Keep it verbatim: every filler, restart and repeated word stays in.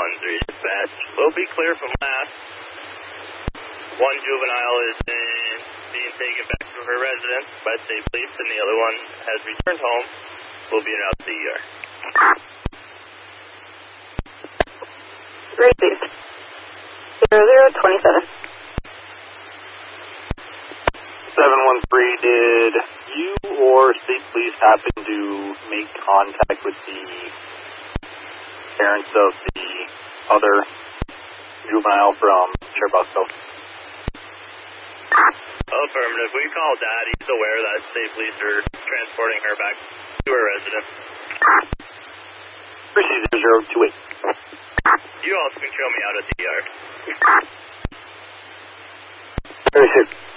one three dispatch. Will be clear from last. One juvenile is in, being taken back to her residence by state police, and the other one has returned home. Will be in route to the E R. Great, please. Zero zero twenty-seven. seven one three, did you or state police happen to make contact with the parents of the other juvenile from Sherbrooke? Affirmative. We called Dad. He's aware that state police are transporting her back to her residence. Proceed zero two eight. You also can show me out at the E R. Very good.